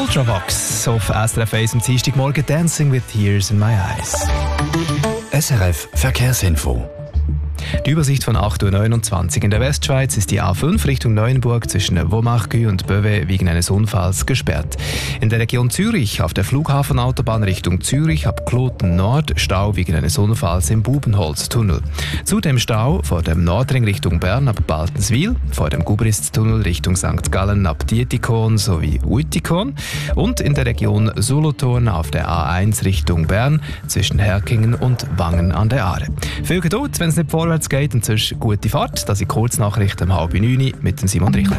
Ultravox auf SRF 1 am Dienstagmorgen «Dancing with Tears in my eyes». SRF Verkehrsinfo. Die Übersicht von 8.29 Uhr in der Westschweiz ist die A5 Richtung Neuenburg zwischen Womachgü und Böwe wegen eines Unfalls gesperrt. In der Region Zürich auf der Flughafenautobahn Richtung Zürich ab Kloten Nord Stau wegen eines Unfalls im Bubenholztunnel. Zudem Stau vor dem Nordring Richtung Bern ab Baltenswil, vor dem Gubritztunnel Richtung St. Gallen ab Dietikon sowie Uitikon und in der Region Solothurn auf der A1 Richtung Bern zwischen Herkingen und Wangen an der Aare. Viel Geduld, wenn es nicht vorwärts geht, und sonst gute Fahrt. Das sind Kurznachrichten um 8:30 mit dem Simon Richter.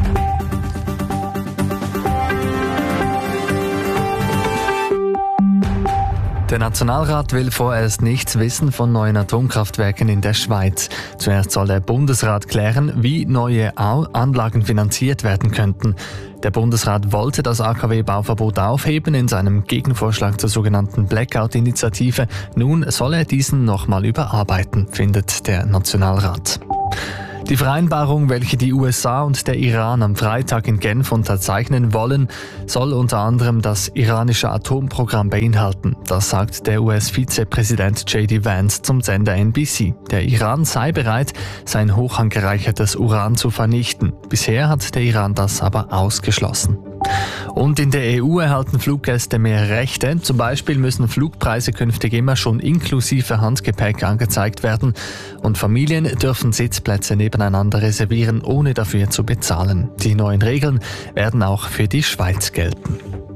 Der Nationalrat will vorerst nichts wissen von neuen Atomkraftwerken in der Schweiz. Zuerst soll der Bundesrat klären, wie neue Anlagen finanziert werden könnten. Der Bundesrat wollte das AKW-Bauverbot aufheben in seinem Gegenvorschlag zur sogenannten Blackout-Initiative. Nun soll er diesen nochmal überarbeiten, findet der Nationalrat. Die Vereinbarung, welche die USA und der Iran am Freitag in Genf unterzeichnen wollen, soll unter anderem das iranische Atomprogramm beinhalten. Das sagt der US-Vizepräsident J.D. Vance zum Sender NBC. Der Iran sei bereit, sein hoch angereichertes Uran zu vernichten. Bisher hat der Iran das aber ausgeschlossen. Und in der EU erhalten Fluggäste mehr Rechte. Zum Beispiel müssen Flugpreise künftig immer schon inklusive Handgepäck angezeigt werden. Und Familien dürfen Sitzplätze nebeneinander reservieren, ohne dafür zu bezahlen. Die neuen Regeln werden auch für die Schweiz gelten.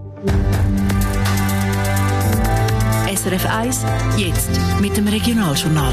SRF 1, jetzt mit dem Regionaljournal.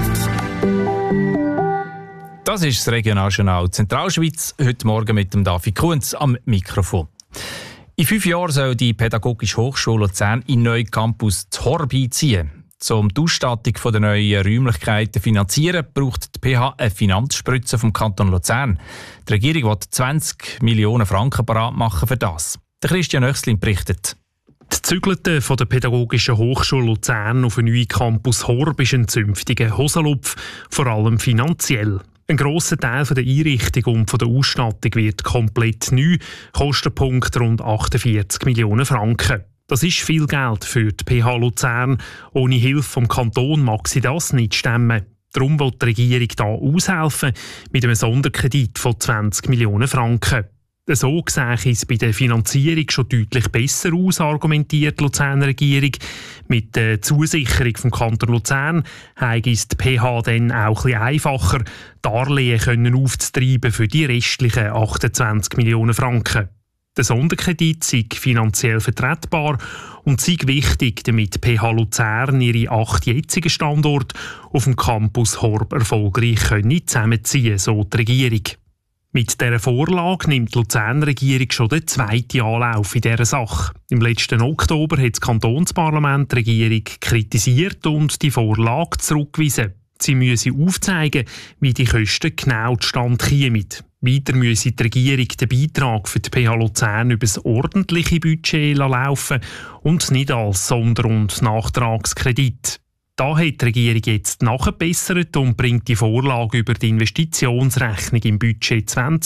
Das ist das Regionaljournal Zentralschweiz, heute Morgen mit dem David Kunz am Mikrofon. In 5 Jahren soll die Pädagogische Hochschule Luzern in den neuen Campus Horb einziehen. Um die Ausstattung der neuen Räumlichkeiten zu finanzieren, braucht die PH eine Finanzspritze vom Kanton Luzern. Die Regierung will 20 Millionen Franken parat machen für das. Der Christian Oechslin berichtet. Die Zügelte von der Pädagogischen Hochschule Luzern auf den neuen Campus Horb ist ein zünftiger Hosenlupf, vor allem finanziell. Ein grosser Teil der Einrichtung und der Ausstattung wird komplett neu, Kostenpunkt rund 48 Millionen Franken. Das ist viel Geld für die PH Luzern. Ohne Hilfe vom Kanton mag sie das nicht stemmen. Darum will die Regierung hier aushelfen mit einem Sonderkredit von 20 Millionen Franken. So sehe es bei der Finanzierung schon deutlich besser aus, argumentiert die Luzerner Regierung. Mit der Zusicherung vom Kanton Luzern habe es die PH dann auch ein bisschen einfacher, Darlehen können aufzutreiben für die restlichen 28 Millionen Franken. Der Sonderkredit sei finanziell vertretbar und sei wichtig, damit die PH Luzern ihre 8 jetzigen Standorte auf dem Campus Horb erfolgreich zusammenziehen, so die Regierung. Mit dieser Vorlage nimmt die Luzerner Regierung schon den 2. Anlauf in dieser Sache. Im letzten Oktober hat das Kantonsparlament die Regierung kritisiert und die Vorlage zurückgewiesen. Sie müsse aufzeigen, wie die Kosten genau zustande kämen. Weiter müsse die Regierung den Beitrag für die PH Luzern über das ordentliche Budget laufen und nicht als Sonder- und Nachtragskredit. Da hat die Regierung jetzt nachgebessert und bringt die Vorlage über die Investitionsrechnung im Budget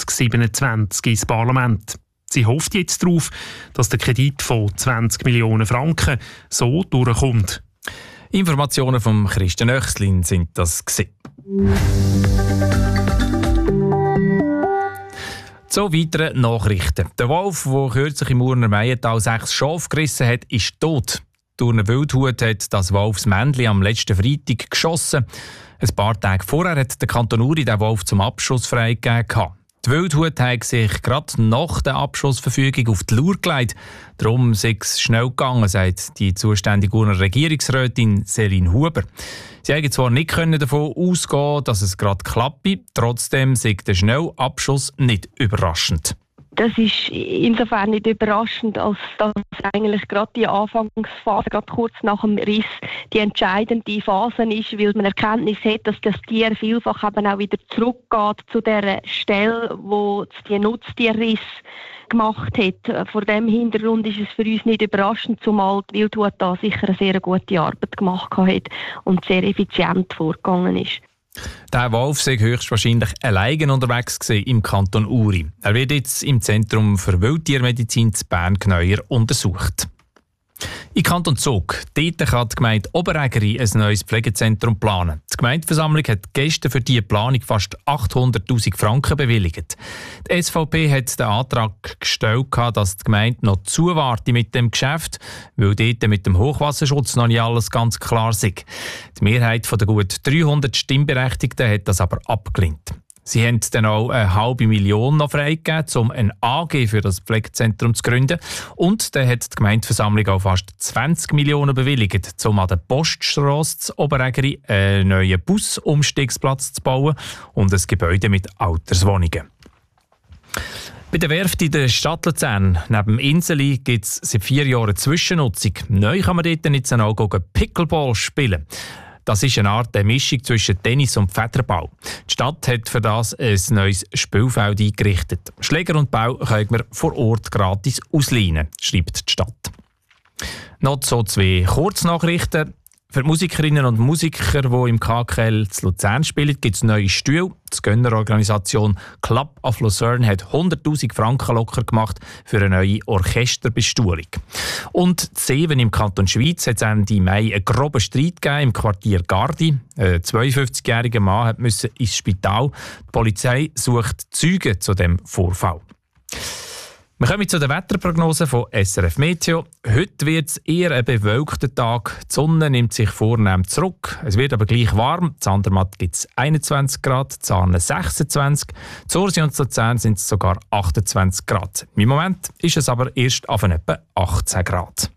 2027 ins Parlament. Sie hofft jetzt darauf, dass der Kredit von 20 Millionen Franken so durchkommt. Informationen von Christian Oechslin sind das gewesen. So, weitere Nachrichten. Der Wolf, der kürzlich im Urner Meiental 6 Schafe gerissen hat, ist tot. Durch eine Wildhut hat das Wolfsmännchen am letzten Freitag geschossen. Ein paar Tage vorher hat der Kanton Uri den Wolf zum Abschuss freigegeben. Die Wildhut hat sich gerade nach der Abschussverfügung auf die Lauer gelegt. Darum sei es schnell gegangen, sagt die zuständige Urner Regierungsrätin Selin Huber. Sie konnten zwar nicht davon ausgehen, dass es gerade klappe, trotzdem sei der schnelle Abschuss nicht überraschend. Das ist insofern nicht überraschend, als dass eigentlich gerade die Anfangsphase, gerade kurz nach dem Riss, die entscheidende Phase ist, weil man Erkenntnis hat, dass das Tier vielfach eben auch wieder zurückgeht zu der Stelle, wo die Nutztierriss gemacht hat. Vor dem Hintergrund ist es für uns nicht überraschend, zumal die Wildhut da sicher eine sehr gute Arbeit gemacht hat und sehr effizient vorgegangen ist. Der Wolf sei höchstwahrscheinlich alleine unterwegs gewesen im Kanton Uri. Er wird jetzt im Zentrum für Wildtiermedizin in Bern-Gneuer untersucht. Im Kanton Zug. Dort kann die Gemeinde Oberägeri ein neues Pflegezentrum planen. Die Gemeindeversammlung hat gestern für diese Planung fast 800'000 Franken bewilligt. Die SVP hat den Antrag gestellt, dass die Gemeinde noch zuwarte mit dem Geschäft, weil dort mit dem Hochwasserschutz noch nicht alles ganz klar sei. Die Mehrheit der gut 300 Stimmberechtigten hat das aber abgelehnt. Sie haben dann auch 500'000 noch freigegeben, um ein AG für das Pflegezentrum zu gründen. Und dann hat die Gemeindeversammlung auch fast 20 Millionen bewilligt, um an der Poststrasse zu Oberägeri einen neuen Busumstiegsplatz zu bauen und ein Gebäude mit Alterswohnungen. Bei der Werft in der Stadt Luzern neben dem Inseli gibt es seit 4 Jahren Zwischennutzung. Neu kann man dort jetzt auch Pickleball spielen. Das ist eine Art Mischung zwischen Tennis und Federball. Die Stadt hat für das ein neues Spielfeld eingerichtet. Schläger und Ball können wir vor Ort gratis ausleihen, schreibt die Stadt. Noch so 2 Kurznachrichten. Für die Musikerinnen und Musiker, die im KKL zu Luzern spielen, gibt es neue Stühle. Die Gönnerorganisation Club of Lucerne hat 100'000 Franken locker gemacht für eine neue Orchesterbestuhlung. Und die Seven im Kanton Schwyz hat Ende Mai einen groben Streit gegeben im Quartier Gardi. Ein 52-jähriger Mann musste ins Spital. Die Polizei sucht Zeugen zu dem Vorfall. Wir kommen zu der Wetterprognose von SRF Meteo. Heute wird es eher ein bewölkter Tag. Die Sonne nimmt sich vornehm zurück. Es wird aber gleich warm. In Andermatt gibt es 21 Grad, in Zahlen 26. In Ursi und Luzern sind es sogar 28 Grad. Im Moment ist es aber erst auf etwa 18 Grad.